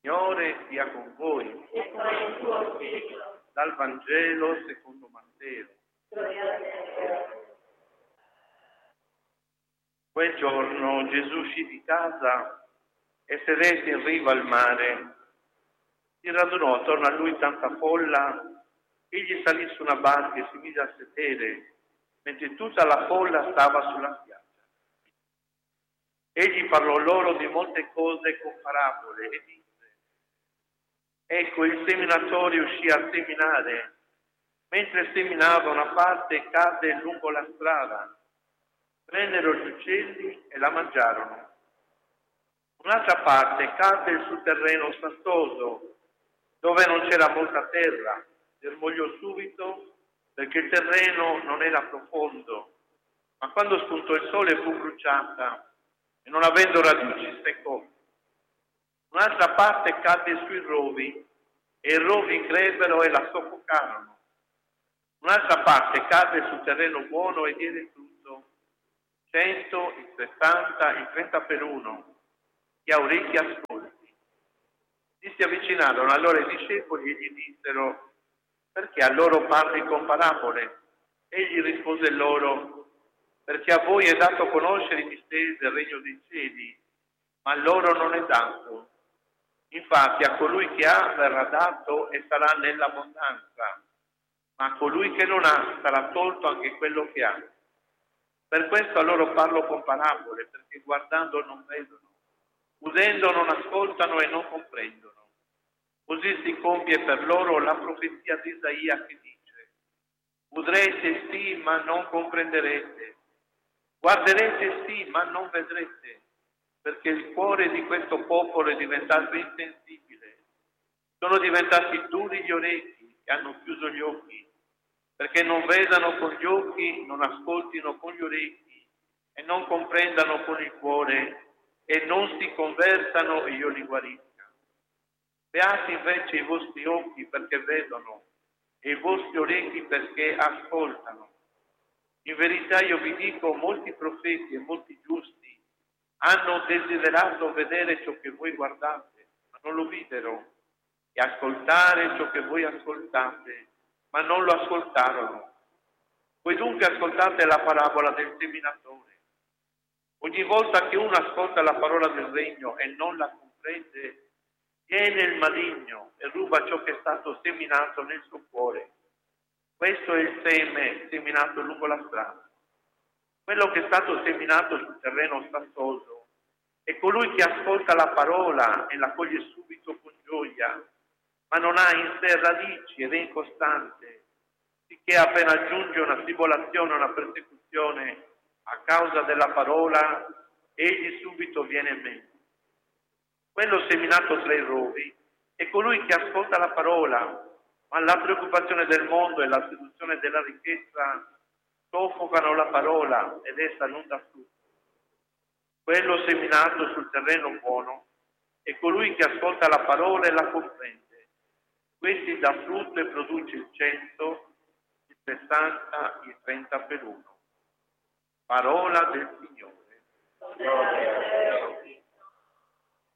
Signore sia con voi. E con il tuo spirito. Dal Vangelo secondo Matteo. Gloria a te. Quel giorno Gesù uscì di casa e sedette in riva al mare. Si radunò attorno a lui tanta folla, egli salì su una barca e si mise a sedere, mentre tutta la folla stava sulla spiaggia. Egli parlò loro di molte cose con parabole e disse: ecco, il seminatore uscì a seminare. Mentre seminava, una parte cadde lungo la strada. Vennero gli uccelli e la mangiarono. Un'altra parte cadde sul terreno sassoso, dove non c'era molta terra. Germogliò subito perché il terreno non era profondo, ma quando spuntò il sole fu bruciata e non avendo radici seccò. Un'altra parte cadde sui rovi e i rovi crebbero e la soffocarono. Un'altra parte cadde sul terreno buono e diede frutto, 100, il 60, il 30 per uno. Chi ha orecchi ascolti. Gli si avvicinarono allora i discepoli e gli dissero: perché a loro parli con parabole? Egli rispose loro: perché a voi è dato conoscere i misteri del regno dei cieli, ma a loro non è dato. Infatti a colui che ha verrà dato e sarà nell'abbondanza, ma a colui che non ha sarà tolto anche quello che ha. Per questo a loro parlo con parabole, perché guardando non vedono, udendo non ascoltano e non comprendono. Così si compie per loro la profezia di Isaia che dice: udrete sì, ma non comprenderete, guarderete sì, ma non vedrete, perché il cuore di questo popolo è diventato insensibile. Sono diventati duri gli orecchi e hanno chiuso gli occhi, perché non vedano con gli occhi, non ascoltino con gli orecchi e non comprendano con il cuore e non si convertano e io li guarisca. Beati invece i vostri occhi perché vedono e i vostri orecchi perché ascoltano. In verità io vi dico, molti profeti e molti giusti hanno desiderato vedere ciò che voi guardate, ma non lo videro, e ascoltare ciò che voi ascoltate, ma non lo ascoltarono. Voi dunque ascoltate la parabola del seminatore. Ogni volta che uno ascolta la parola del regno e non la comprende, viene il maligno e ruba ciò che è stato seminato nel suo cuore. Questo è il seme seminato lungo la strada. Quello che è stato seminato sul terreno sassoso è colui che ascolta la parola e la coglie subito con gioia, ma non ha in sé radici ed è incostante, sicché appena giunge una tribolazione, una persecuzione a causa della parola, egli subito viene meno. Quello seminato tra i rovi è colui che ascolta la parola, ma la preoccupazione del mondo e la seduzione della ricchezza soffocano la parola ed essa non dà frutto. Quello seminato sul terreno buono è colui che ascolta la parola e la comprende. Questi dà frutto e produce il 100, il 60, il 30 per uno. Parola del Signore.